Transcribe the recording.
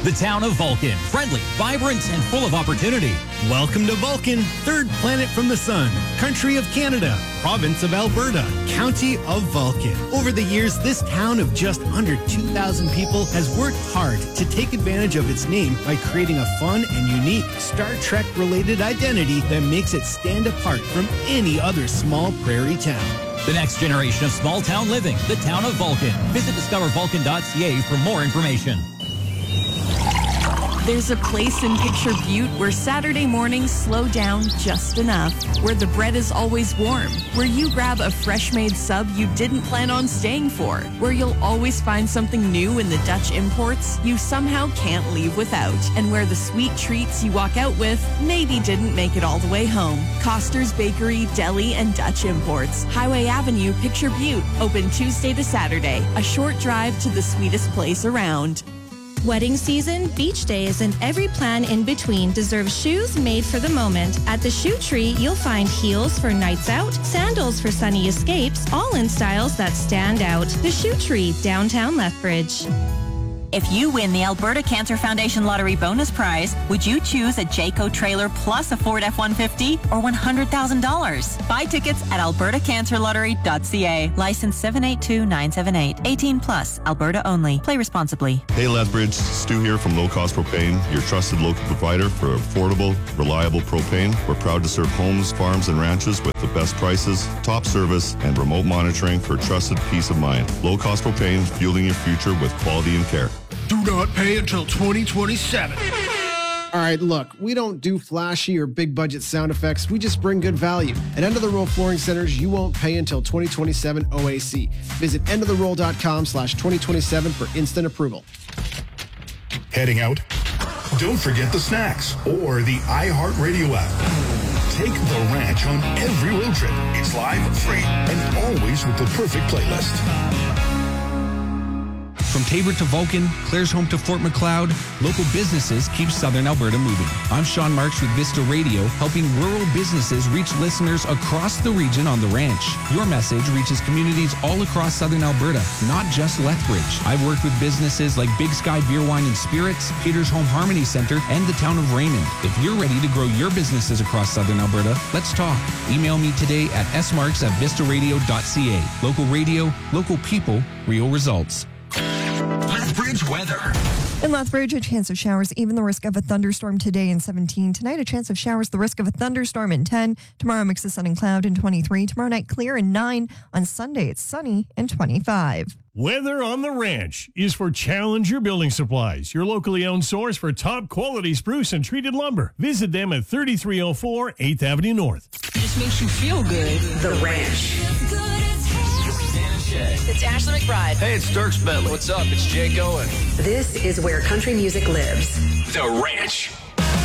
The town of Vulcan. Friendly, vibrant, and full of opportunity. Welcome to Vulcan, third planet from the sun, country of Canada, province of Alberta, county of Vulcan. Over the years, this town of just under 2,000 people has worked hard to take advantage of its name by creating a fun and unique Star Trek-related identity that makes it stand apart from any other small prairie town. The next generation of small town living, the town of Vulcan. Visit discovervulcan.ca for more information. There's a place in Picture Butte where Saturday mornings slow down just enough, where the bread is always warm, where you grab a fresh-made sub you didn't plan on staying for, where you'll always find something new in the Dutch imports you somehow can't leave without, and where the sweet treats you walk out with maybe didn't make it all the way home. Coster's Bakery, Deli, and Dutch Imports. Highway Avenue, Picture Butte. Open Tuesday to Saturday. A short drive to the sweetest place around. Wedding season, beach days, and every plan in between deserves shoes made for the moment. At the Shoe Tree, you'll find heels for nights out, sandals for sunny escapes, all in styles that stand out. The Shoe Tree, downtown Lethbridge. If you win the Alberta Cancer Foundation Lottery bonus prize, would you choose a Jayco trailer plus a Ford F-150 or $100,000? Buy tickets at albertacancerlottery.ca. License 782978. 18 plus. Alberta only. Play responsibly. Hey Lethbridge, Stu here from Low Cost Propane, your trusted local provider for affordable, reliable propane. We're proud to serve homes, farms, and ranches with the best prices, top service, and remote monitoring for trusted peace of mind. Low Cost Propane, fueling your future with quality and care. Do not pay until 2027. All right, look, we don't do flashy or big budget sound effects. We just bring good value. At End of the Roll Flooring Centers, you won't pay until 2027 OAC. Visit endoftheroll.com/2027 for instant approval. Heading out? Don't forget the snacks or the iHeartRadio app. Take the ranch on every road trip. It's live, free, and always with the perfect playlist. From Taber to Vulcan, Clare's home to Fort McLeod, local businesses keep Southern Alberta moving. I'm Sean Marks with Vista Radio, helping rural businesses reach listeners across the region on the ranch. Your message reaches communities all across Southern Alberta, not just Lethbridge. I've worked with businesses like Big Sky Beer, Wine, and Spirits, Peter's Home Harmony Center, and the town of Raymond. If you're ready to grow your businesses across Southern Alberta, let's talk. Email me today at smarks@vistaradio.ca. Local radio, local people, real results. Lethbridge weather. In Lethbridge, a chance of showers, even the risk of a thunderstorm today in 17. Tonight, a chance of showers, the risk of a thunderstorm in 10. Tomorrow, mix of sun and cloud in 23. Tomorrow night, clear in 9. On Sunday, it's sunny in 25. Weather on the Ranch is for Challenger Building Supplies, your locally owned source for top quality spruce and treated lumber. Visit them at 3304 8th Avenue North. Just makes you feel good. The Ranch. It's Ashley McBride. Hey, it's Dirks Bentley. What's up? It's Jay Cohen. This is where country music lives. The Ranch.